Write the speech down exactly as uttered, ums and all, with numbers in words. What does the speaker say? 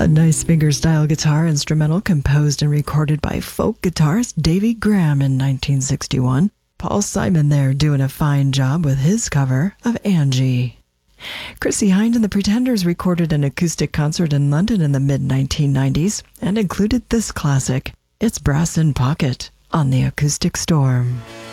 A nice fingerstyle guitar instrumental composed and recorded by folk guitarist Davy Graham in nineteen sixty-one. Paul Simon there doing a fine job with his cover of Angie. Chrissie Hynde and the Pretenders recorded an acoustic concert in London in the mid nineteen nineties and included this classic, It's Brass in Pocket, on the Acoustic Storm.